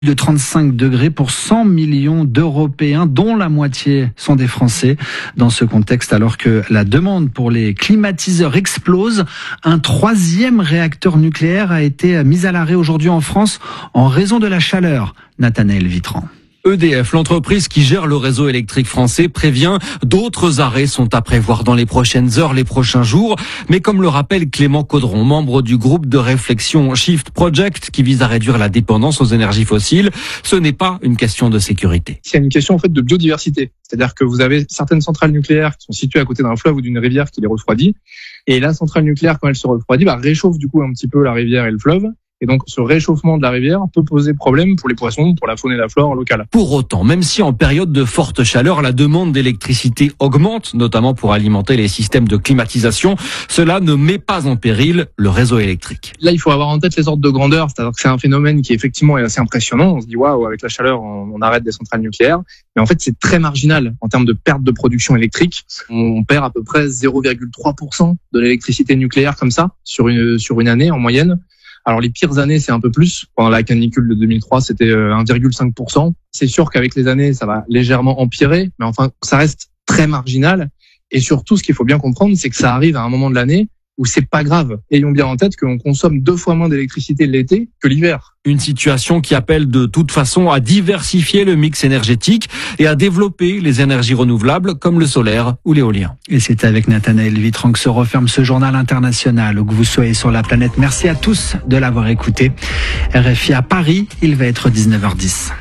de 35 degrés pour 100 millions d'Européens, dont la moitié sont des Français. Dans ce contexte, alors que la demande pour les climatiseurs explose, un 3e réacteur nucléaire a été mis à l'arrêt aujourd'hui en France en raison de la chaleur. Nathanaël Vitran. EDF, l'entreprise qui gère le réseau électrique français, prévient d'autres arrêts sont à prévoir dans les prochaines heures, les prochains jours. Mais comme le rappelle Clément Caudron, membre du groupe de réflexion Shift Project qui vise à réduire la dépendance aux énergies fossiles, ce n'est pas une question de sécurité. C'est une question en fait de biodiversité. C'est-à-dire que vous avez certaines centrales nucléaires qui sont situées à côté d'un fleuve ou d'une rivière qui les refroidit. Et la centrale nucléaire, quand elle se refroidit, réchauffe du coup un petit peu la rivière et le fleuve. Et donc, ce réchauffement de la rivière peut poser problème pour les poissons, pour la faune et la flore locale. Pour autant, même si en période de forte chaleur, la demande d'électricité augmente, notamment pour alimenter les systèmes de climatisation, cela ne met pas en péril le réseau électrique. Là, il faut avoir en tête les ordres de grandeur, c'est-à-dire que c'est un phénomène qui effectivement est assez impressionnant. On se dit, waouh, avec la chaleur, on arrête des centrales nucléaires. Mais en fait, c'est très marginal en termes de perte de production électrique. On perd à peu près 0,3% de l'électricité nucléaire comme ça, sur une année en moyenne. Alors les pires années, c'est un peu plus. Pendant la canicule de 2003, c'était 1,5%. C'est sûr qu'avec les années, ça va légèrement empirer, mais enfin, ça reste très marginal. Et surtout, ce qu'il faut bien comprendre, c'est que ça arrive à un moment de l'année où c'est pas grave. Ayons bien en tête qu'on consomme 2 fois moins d'électricité l'été que l'hiver. Une situation qui appelle de toute façon à diversifier le mix énergétique et à développer les énergies renouvelables comme le solaire ou l'éolien. Et c'est avec Nathanaël Vitran que se referme ce journal international. Où que vous soyez sur la planète, merci à tous de l'avoir écouté. RFI à Paris, il va être 19h10.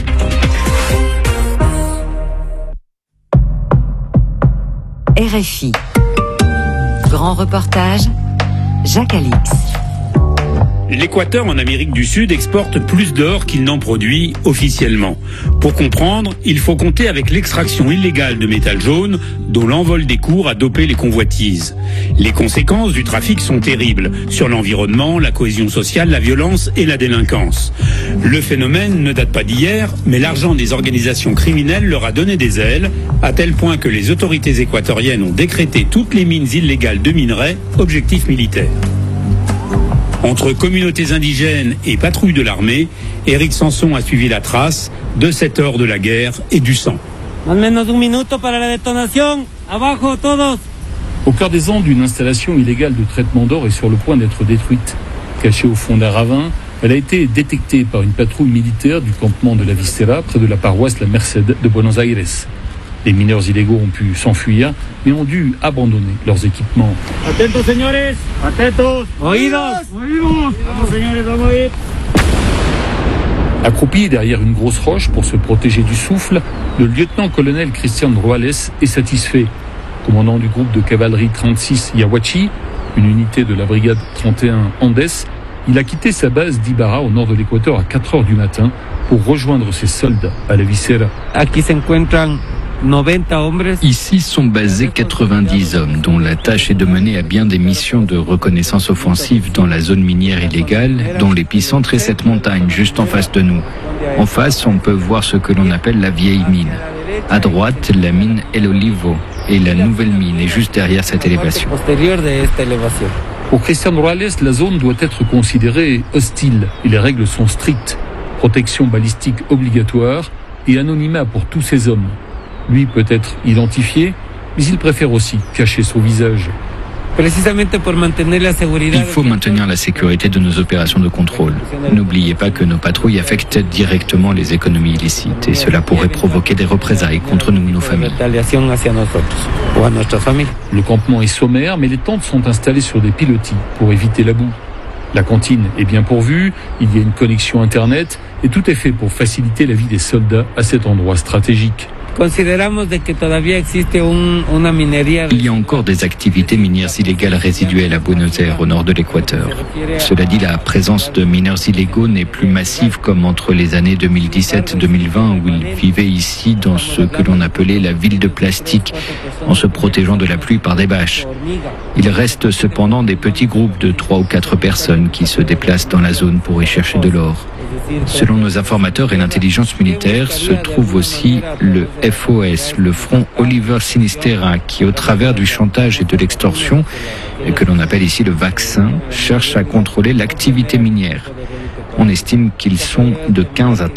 RFI. Grand reportage, Jacques Alix. L'Équateur en Amérique du Sud exporte plus d'or qu'il n'en produit officiellement. Pour comprendre, il faut compter avec l'extraction illégale de métal jaune dont l'envol des cours a dopé les convoitises. Les conséquences du trafic sont terribles sur l'environnement, la cohésion sociale, la violence et la délinquance. Le phénomène ne date pas d'hier, mais l'argent des organisations criminelles leur a donné des ailes, à tel point que les autorités équatoriennes ont décrété toutes les mines illégales de minerais objectifs militaires. Entre communautés indigènes et patrouilles de l'armée, Éric Sanson a suivi la trace de cet or de la guerre et du sang. Au cœur des Andes, une installation illégale de traitement d'or est sur le point d'être détruite. Cachée au fond d'un ravin, elle a été détectée par une patrouille militaire du campement de la Vistera, près de la paroisse La Merced de Buenos Aires. Les mineurs illégaux ont pu s'enfuir, mais ont dû abandonner leurs équipements. Atentos, señores. Atentos. Oídos. Oídos. Vamos, señores, vamos a ir. Accroupi derrière une grosse roche pour se protéger du souffle, le lieutenant-colonel Cristian Ruales est satisfait. Commandant du groupe de cavalerie 36 Yahuachi, une unité de la brigade 31 Andes, il a quitté sa base d'Ibarra au nord de l'Équateur à 4h du matin pour rejoindre ses soldats à la Visera. Aquí se encuentran 90 hombres. Ici sont basés 90 hommes, dont la tâche est de mener à bien des missions de reconnaissance offensive dans la zone minière illégale, dont l'épicentre est cette montagne juste en face de nous. En face, on peut voir ce que l'on appelle la vieille mine. À droite, la mine El Olivo, et la nouvelle mine est juste derrière cette élévation. Pour Cristian Ruales, la zone doit être considérée hostile et les règles sont strictes. Protection balistique obligatoire et anonymat pour tous ces hommes. Lui peut être identifié, mais il préfère aussi cacher son visage. Il faut maintenir la sécurité de nos opérations de contrôle. N'oubliez pas que nos patrouilles affectent directement les économies illicites et cela pourrait provoquer des représailles contre nous et nos familles. Le campement est sommaire, mais les tentes sont installées sur des pilotis pour éviter la boue. La cantine est bien pourvue, il y a une connexion Internet et tout est fait pour faciliter la vie des soldats à cet endroit stratégique. Il y a encore des activités minières illégales résiduelles à Buenos Aires, au nord de l'Équateur. Cela dit, la présence de mineurs illégaux n'est plus massive comme entre les années 2017-2020 où ils vivaient ici dans ce que l'on appelait la ville de plastique, en se protégeant de la pluie par des bâches. Il reste cependant des petits groupes de 3 ou 4 personnes qui se déplacent dans la zone pour y chercher de l'or. Selon nos informateurs et l'intelligence militaire, se trouve aussi le FOS, le Front Oliver Sinistera, qui au travers du chantage et de l'extorsion, et que l'on appelle ici le vaccin, cherche à contrôler l'activité minière. On estime qu'ils sont de 15 à